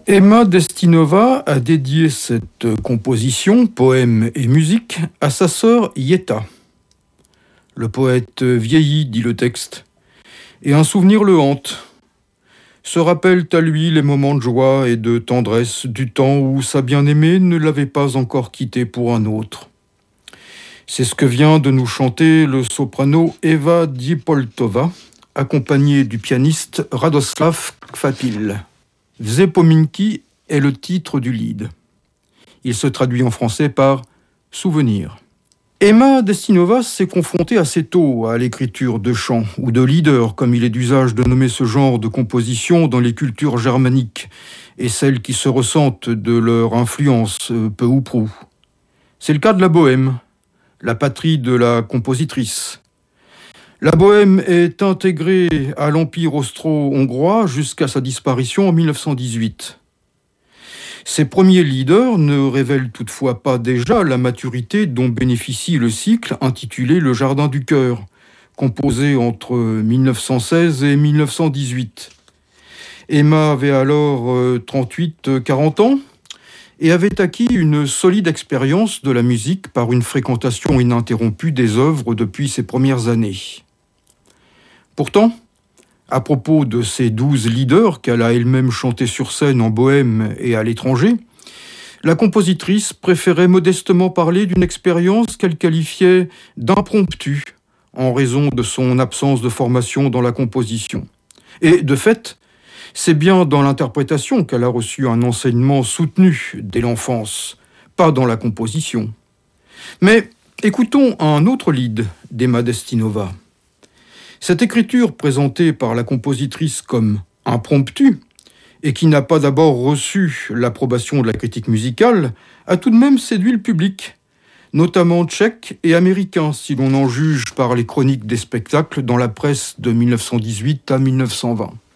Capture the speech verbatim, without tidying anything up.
Emma Destinova a dédié cette composition, poème et musique, à sa sœur Yetta. Le poète vieillit, dit le texte, et un souvenir le hante. Se rappellent à lui les moments de joie et de tendresse du temps où sa bien-aimée ne l'avait pas encore quitté pour un autre. C'est ce que vient de nous chanter le soprano Eva Dipoltova, accompagnée du pianiste Radoslav Kvapil. Vsepominki est le titre du lead. Il se traduit en français par « souvenir ». Emma Destinova s'est confrontée assez tôt à l'écriture de chants ou de leaders, comme il est d'usage de nommer ce genre de composition dans les cultures germaniques et celles qui se ressentent de leur influence, peu ou prou. C'est le cas de la Bohème, la patrie de la compositrice. La Bohème est intégrée à l'Empire austro-hongrois jusqu'à sa disparition en mille neuf cent dix-huit. Ces premiers leaders ne révèlent toutefois pas déjà la maturité dont bénéficie le cycle intitulé Le Jardin du Cœur, composé entre mille neuf cent seize et mille neuf cent dix-huit. Emma avait alors trente-huit à quarante ans et avait acquis une solide expérience de la musique par une fréquentation ininterrompue des œuvres depuis ses premières années. Pourtant, à propos de ces douze leaders qu'elle a elle-même chantés sur scène en Bohème et à l'étranger, la compositrice préférait modestement parler d'une expérience qu'elle qualifiait d'impromptue en raison de son absence de formation dans la composition. Et de fait, c'est bien dans l'interprétation qu'elle a reçu un enseignement soutenu dès l'enfance, pas dans la composition. Mais écoutons un autre lead d'Emma Destinova. Cette écriture présentée par la compositrice comme impromptue et qui n'a pas d'abord reçu l'approbation de la critique musicale a tout de même séduit le public, notamment tchèque et américain si l'on en juge par les chroniques des spectacles dans la presse de mille neuf cent dix-huit à mille neuf cent vingt.